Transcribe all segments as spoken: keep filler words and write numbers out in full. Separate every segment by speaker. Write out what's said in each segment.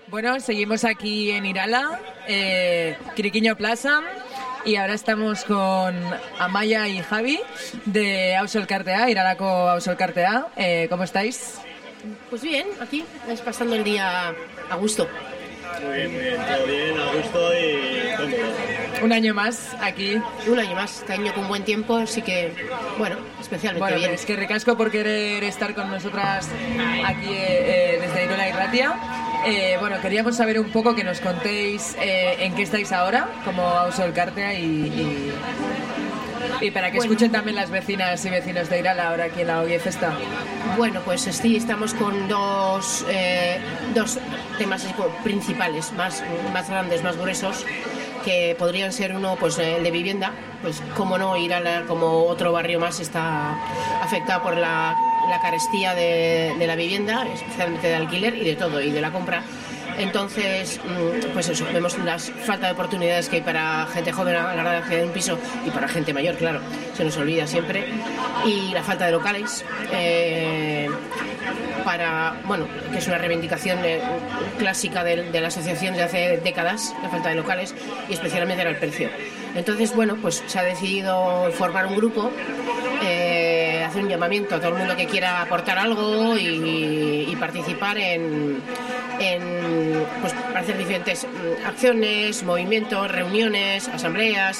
Speaker 1: Bueno, seguimos aquí en Irala, eh, Quiriquiño Plaza, y ahora estamos con Amaia y Javi de Ausolkartea, Iralako Ausolkartea. Eh, ¿Cómo estáis?
Speaker 2: Pues bien, aquí, es pasando el día a gusto.
Speaker 3: Muy bien, muy bien, todo bien, a gusto y cómodo.
Speaker 1: Un año más aquí.
Speaker 2: Un año más, este año con buen tiempo, así que, bueno, especialmente
Speaker 1: bueno,
Speaker 2: bien.
Speaker 1: Es que ricasco por querer estar con nosotras aquí eh, desde Irola y Ratia. Eh, bueno, queríamos saber un poco que nos contéis eh, en qué estáis ahora, como Ausolkartea, y, y, y para que bueno. escuchen también las vecinas y vecinos de Irala ahora aquí en la Ogie Festa.
Speaker 2: Bueno, pues sí, estamos con dos, eh, dos temas principales, más, más grandes, más gruesos, que podrían ser uno, pues el de vivienda, pues cómo no, Irala como otro barrio más está afectado por la, la carestía de, de la vivienda, especialmente de alquiler y de todo, y de la compra. Entonces, pues eso, vemos la falta de oportunidades que hay para gente joven a la hora de acceder a un piso y para gente mayor, claro, se nos olvida siempre, y la falta de locales, eh, para, bueno, que es una reivindicación eh, clásica de, de la asociación de hace décadas, la falta de locales, y especialmente era el precio. Entonces, bueno, pues se ha decidido formar un grupo, eh, hacer un llamamiento a todo el mundo que quiera aportar algo y, y participar en, en pues, para hacer diferentes acciones, movimientos, reuniones, asambleas.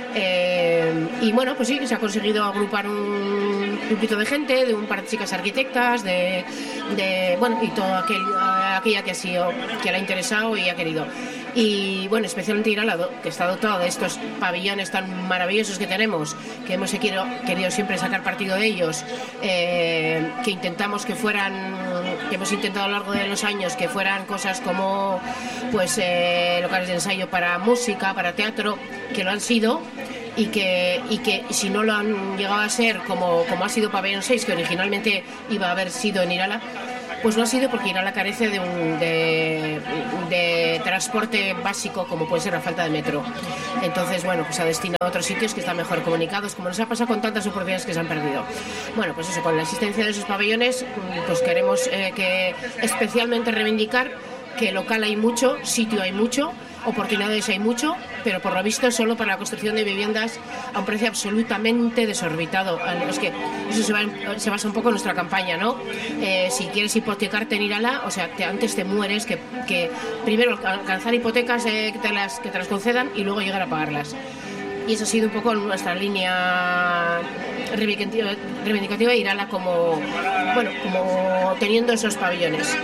Speaker 2: Eh, y bueno, pues sí, que se ha conseguido agrupar un grupito de gente, de un par de chicas arquitectas, de, de bueno, y toda aquel, aquella que ha sido, que le ha interesado y ha querido. Y bueno, especialmente Irala, que está dotado de estos pabellones tan maravillosos que tenemos, que hemos querido, querido siempre sacar partido de ellos, eh, que intentamos que fueran, que hemos intentado a lo largo de los años que fueran cosas como pues eh, locales de ensayo para música, para teatro, que lo han sido. Y que, y que si no lo han llegado a ser como, como ha sido Pabellón seis, que originalmente iba a haber sido en Irala, pues no ha sido porque Irala carece de un de, de transporte básico como puede ser la falta de metro. Entonces, bueno, pues se ha destinado a otros sitios que están mejor comunicados, como nos ha pasado con tantas oportunidades que se han perdido. Bueno, pues eso, con la existencia de esos pabellones, pues queremos eh, que especialmente reivindicar que local hay mucho, sitio hay mucho, oportunidades hay mucho, pero por lo visto solo para la construcción de viviendas a un precio absolutamente desorbitado. Es que eso se, va, se basa un poco en nuestra campaña, ¿no? Eh, si quieres hipotecarte en Irala, o sea, te, antes te mueres que, que primero alcanzar hipotecas eh, que, te las, que te las concedan y luego llegar a pagarlas. Y eso ha sido un poco nuestra línea reivindicativa, reivindicativa de Irala como, bueno, como teniendo esos pabellones.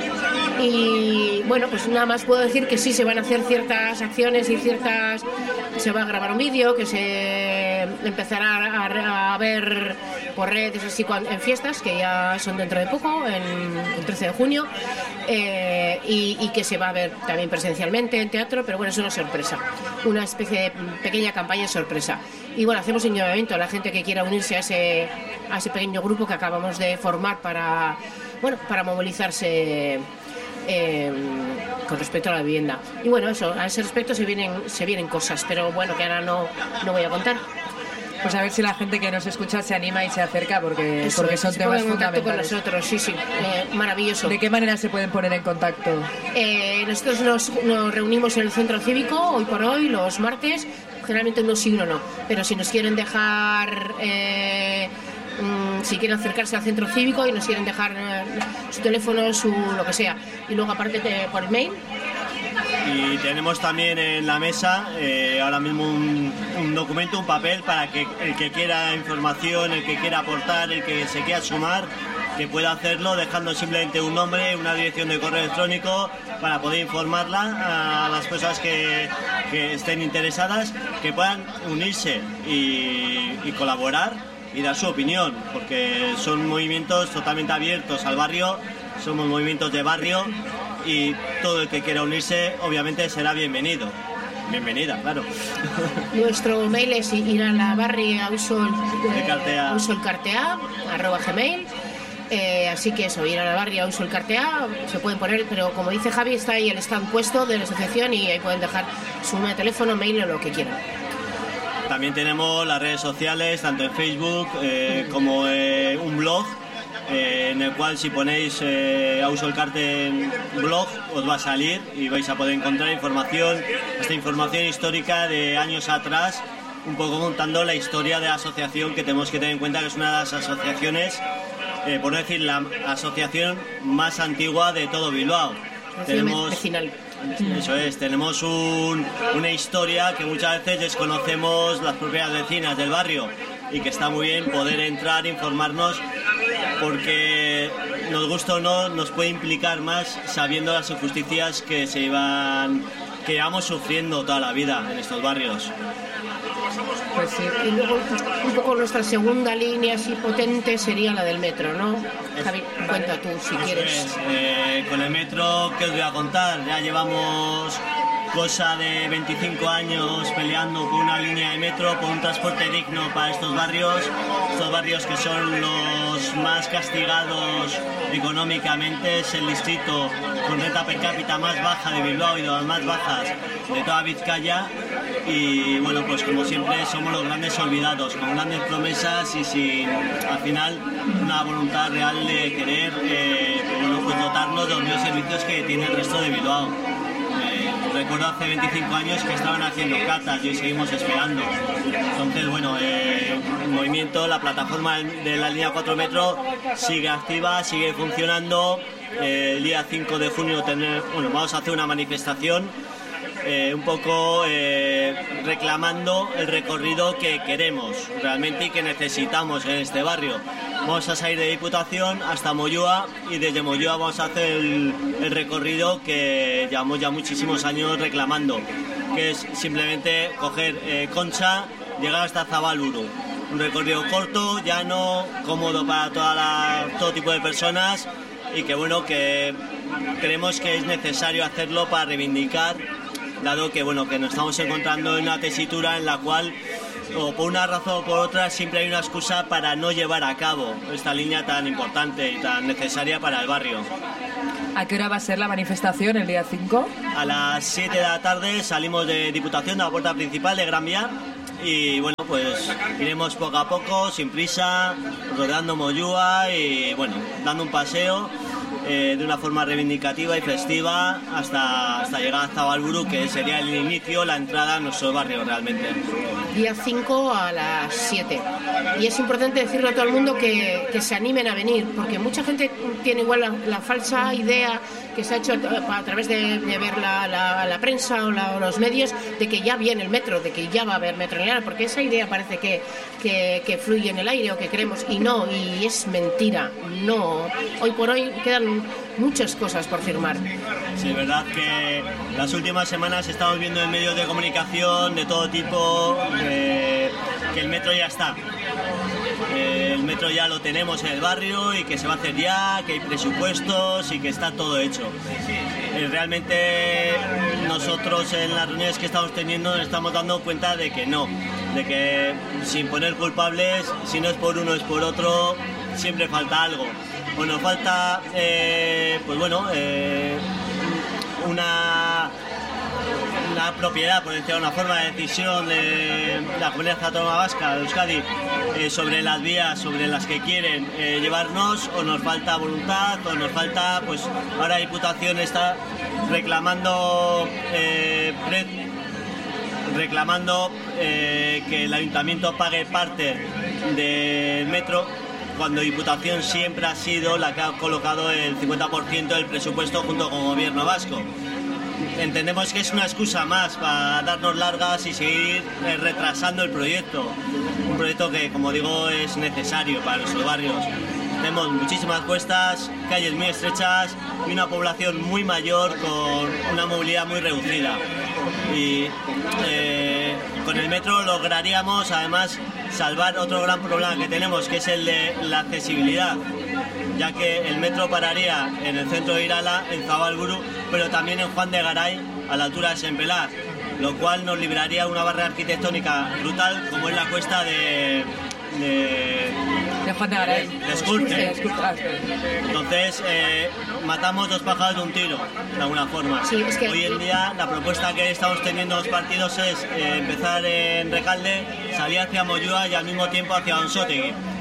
Speaker 2: Y bueno, pues nada más puedo decir que sí se van a hacer ciertas acciones y ciertas... Se va a grabar un vídeo que se empezará a, a ver por redes así en fiestas, que ya son dentro de poco, en el trece de junio, eh, y, y que se va a ver también presencialmente en teatro, pero bueno, es una sorpresa, una especie de pequeña campaña sorpresa. Y bueno, hacemos un llamamiento a la gente que quiera unirse a ese, a ese pequeño grupo que acabamos de formar para, bueno, para movilizarse Eh, con respecto a la vivienda. Y bueno, eso, a ese respecto se vienen se vienen cosas, pero bueno, que ahora no, no voy a contar.
Speaker 1: Pues a ver si la gente que nos escucha se anima y se acerca, porque,
Speaker 2: eso,
Speaker 1: porque son
Speaker 2: se
Speaker 1: temas
Speaker 2: pongan en contacto
Speaker 1: fundamentales.
Speaker 2: Con nosotros, sí, sí, eh, maravilloso.
Speaker 1: ¿De qué manera se pueden poner en contacto?
Speaker 2: Eh, nosotros nos, nos reunimos en el centro cívico hoy por hoy, los martes, generalmente uno sí, uno no, pero si nos quieren dejar... Eh, si quieren acercarse al centro cívico y nos quieren dejar eh, su teléfono, su lo que sea, y luego aparte de, por el mail.
Speaker 3: Y tenemos también en la mesa eh, ahora mismo un, un documento, un papel para que el que quiera información, el que quiera aportar, el que se quiera sumar, que pueda hacerlo dejando simplemente un nombre, una dirección de correo electrónico para poder informarla a las personas que, que estén interesadas, que puedan unirse y, y colaborar y dar su opinión, porque son movimientos totalmente abiertos al barrio, somos movimientos de barrio y todo el que quiera unirse obviamente será bienvenido. Bienvenida, claro.
Speaker 2: Nuestro mail es iralabarri.ausolkartea arroba gmail. Eh, así que eso, ir a la barria Ausolkartea, se pueden poner, pero como dice Javi, está ahí el stand puesto de la asociación y ahí pueden dejar su número de teléfono, mail o lo que quieran.
Speaker 3: También tenemos las redes sociales, tanto en Facebook eh, como eh, un blog eh, en el cual si ponéis eh, Auzo Elkarte blog os va a salir y vais a poder encontrar información, esta información histórica de años atrás, un poco contando la historia de la asociación, que tenemos que tener en cuenta que es una de las asociaciones, eh, por no decir la asociación más antigua de todo Bilbao. Tenemos,
Speaker 2: vecinal.
Speaker 3: Eso es, tenemos un, una historia que muchas veces desconocemos las propias vecinas del barrio y que está muy bien poder entrar, informarnos, porque nos gusta o no, nos puede implicar más sabiendo las injusticias que se iban, que llevamos sufriendo toda la vida en estos barrios.
Speaker 2: Pues sí. Y luego un poco nuestra segunda línea así potente sería la del metro, ¿no? Javi, cuenta tú si
Speaker 3: Eso
Speaker 2: quieres.
Speaker 3: Es, eh, con el metro, ¿qué os voy a contar? Ya llevamos cosa de veinticinco años peleando por una línea de metro, por un transporte digno para estos barrios, estos barrios que son los más castigados económicamente, es el distrito con renta per cápita más baja de Bilbao y de las más bajas de toda Vizcaya, y bueno, pues como siempre somos los grandes olvidados, con grandes promesas y sin al final una voluntad real de querer eh, bueno, pues dotarnos de los mismos servicios que tiene el resto de Bilbao. Eh, recuerdo hace veinticinco años que estaban haciendo catas y hoy seguimos esperando. Entonces, bueno, eh, el movimiento, la plataforma de la línea cuatro metro sigue activa, sigue funcionando. Eh, el día cinco de junio tener, bueno, vamos a hacer una manifestación eh, un poco eh, reclamando el recorrido que queremos realmente y que necesitamos en este barrio. Vamos a salir de Diputación hasta Moyúa y desde Moyúa vamos a hacer el, el recorrido que llevamos ya muchísimos años reclamando, que es simplemente coger eh, Concha, llegar hasta Zabalburu. Un recorrido corto, llano, cómodo para toda la, todo tipo de personas y que bueno, que creemos que es necesario hacerlo para reivindicar, dado que bueno, que nos estamos encontrando en una tesitura en la cual o por una razón o por otra siempre hay una excusa para no llevar a cabo esta línea tan importante y tan necesaria para el barrio.
Speaker 1: ¿A qué hora va a ser la manifestación el día cinco?
Speaker 3: A las siete de la tarde salimos de Diputación, de la puerta principal de Gran Vía, y bueno, pues iremos poco a poco, sin prisa, rodeando Moyúa y bueno, dando un paseo eh, de una forma reivindicativa y festiva hasta, hasta llegar a Zabalburu, que sería el inicio, la entrada a nuestro barrio realmente.
Speaker 2: Día cinco a las siete. Y es importante decirle a todo el mundo que, que se animen a venir, porque mucha gente tiene igual la, la falsa idea que se ha hecho a, a través de, de ver la, la, la prensa o, la, o los medios de que ya viene el metro, de que ya va a haber metro lineal, porque esa idea parece que, que, que fluye en el aire o que creemos, y no, y es mentira. No, hoy por hoy quedan muchas cosas por firmar.
Speaker 3: Sí, es verdad que las últimas semanas estamos viendo en medios de comunicación de todo tipo eh, que el metro ya está. Eh, el metro ya lo tenemos en el barrio y que se va a hacer ya, que hay presupuestos y que está todo hecho. Eh, realmente nosotros en las reuniones que estamos teniendo nos estamos dando cuenta de que no, de que sin poner culpables, si no es por uno es por otro, siempre falta algo. O nos falta, eh, pues bueno, eh, una, una propiedad, por decirlo de una forma, de decisión de la Comunidad Autónoma Vasca, de Euskadi, eh, sobre las vías sobre las que quieren eh, llevarnos, o nos falta voluntad, o nos falta, pues ahora la Diputación está reclamando eh, pre, reclamando eh, que el Ayuntamiento pague parte del metro, cuando Diputación siempre ha sido la que ha colocado el cincuenta por ciento del presupuesto junto con el Gobierno vasco. Entendemos que es una excusa más para darnos largas y seguir eh, retrasando el proyecto. Un proyecto que, como digo, es necesario para nuestros barrios. Tenemos muchísimas cuestas, calles muy estrechas y una población muy mayor con una movilidad muy reducida. Y eh, con el metro lograríamos, además, salvar otro gran problema que tenemos, que es el de la accesibilidad, ya que el metro pararía en el centro de Irala, en Zabalburu, pero también en Juan de Garay, a la altura de Sempelar, lo cual nos libraría una barrera arquitectónica brutal, como es la cuesta de... de
Speaker 1: de Juan de Garay.
Speaker 3: De, de Escurte.
Speaker 1: Sí,
Speaker 3: Entonces, eh, matamos dos pájaros de un tiro, de alguna forma.
Speaker 2: Sí, es que...
Speaker 3: Hoy en día, la propuesta que estamos teniendo los partidos es eh, empezar en Recalde, salir hacia Moyúa y al mismo tiempo hacia Onsotegui.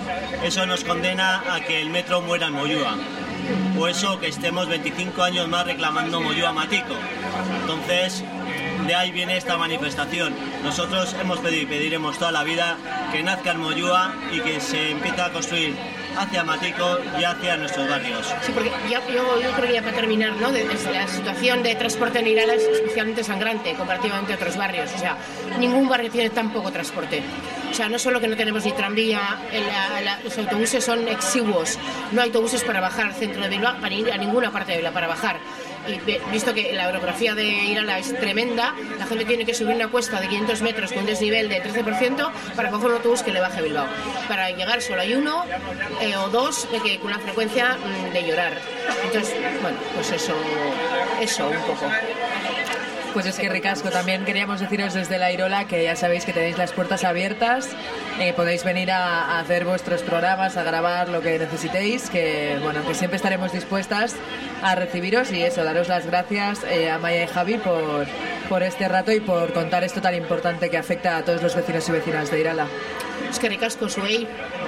Speaker 3: eso nos condena a que el metro muera en Moyúa. O eso, que estemos veinticinco años más reclamando Moyúa Matico. Entonces, de ahí viene esta manifestación. Nosotros hemos pedido y pediremos toda la vida que nazca en Moyúa y que se empiece a construir hacia Matico y hacia nuestros barrios.
Speaker 2: Sí, porque yo, yo, yo creo que ya para terminar, ¿no? De, de la situación de transporte en Irala es especialmente sangrante comparativamente a otros barrios. O sea, ningún barrio tiene tan poco transporte. O sea, no solo que no tenemos ni tranvía, la, la, los autobuses son exiguos. No hay autobuses para bajar al centro de Bilbao, para ir a ninguna parte de Bilbao, para bajar. Y visto que la orografía de Irala es tremenda, la gente tiene que subir una cuesta de quinientos metros con un desnivel de trece por ciento para coger un autobús que le baje a Bilbao. Para llegar solo hay uno eh, o dos de que, con una frecuencia mmm, de llorar. Entonces, bueno, pues eso, eso un poco.
Speaker 1: Pues es que ricasco, también queríamos deciros desde la Irola que ya sabéis que tenéis las puertas abiertas, eh, podéis venir a, a hacer vuestros programas, a grabar lo que necesitéis, que bueno, que siempre estaremos dispuestas a recibiros y eso, daros las gracias eh, a Maya y Javi por, por este rato y por contar esto tan importante que afecta a todos los vecinos y vecinas de Irala.
Speaker 2: Es que ricasco, Suey.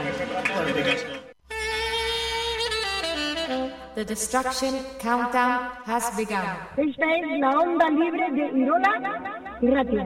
Speaker 4: The destruction countdown has begun.
Speaker 5: Esta es la onda libre de Irola y Ratia.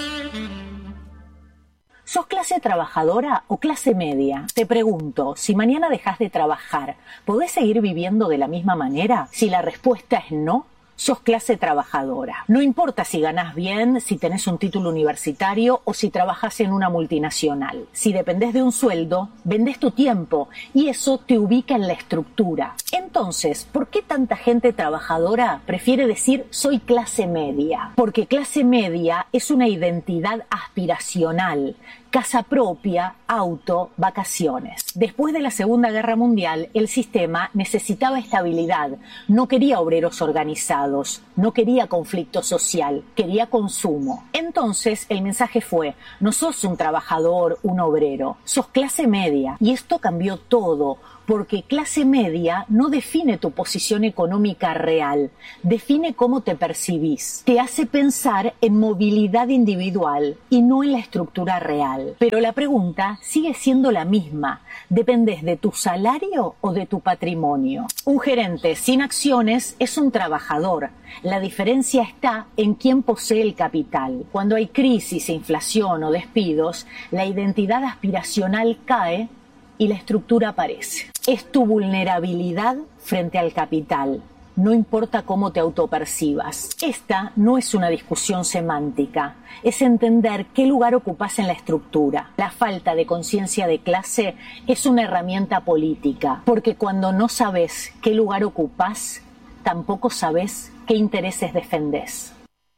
Speaker 6: ¿Sos clase trabajadora o clase media? Te pregunto, si mañana dejas de trabajar, ¿podés seguir viviendo de la misma manera? Si la respuesta es no, sos clase trabajadora. No importa si ganás bien, si tenés un título universitario o si trabajás en una multinacional. Si dependés de un sueldo, vendés tu tiempo y eso te ubica en la estructura. Entonces, ¿por qué tanta gente trabajadora prefiere decir soy clase media? Porque clase media es una identidad aspiracional. Casa propia, auto, vacaciones. Después de la Segunda Guerra Mundial, el sistema necesitaba estabilidad. No quería obreros organizados, no quería conflicto social, quería consumo. Entonces, el mensaje fue, no sos un trabajador, un obrero, sos clase media. Y esto cambió todo, porque clase media no define tu posición económica real, define cómo te percibís. Te hace pensar en movilidad individual y no en la estructura real. Pero la pregunta sigue siendo la misma. ¿Dependes de tu salario o de tu patrimonio? Un gerente sin acciones es un trabajador. La diferencia está en quién posee el capital. Cuando hay crisis, inflación o despidos, la identidad aspiracional cae y la estructura aparece. Es tu vulnerabilidad frente al capital. No importa cómo te autopercibas. Esta no es una discusión semántica. Es entender qué lugar ocupas en la estructura. La falta de conciencia de clase es una herramienta política, porque cuando no sabes qué lugar ocupas, tampoco sabes qué intereses defendés.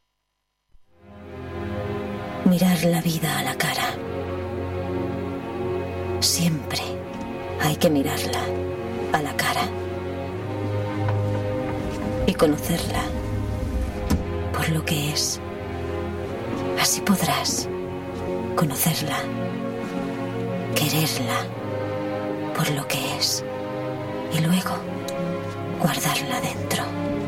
Speaker 7: Mirar la vida a la cara. Siempre hay que mirarla a la cara y conocerla por lo que es. Así podrás conocerla, quererla por lo que es y luego guardarla dentro.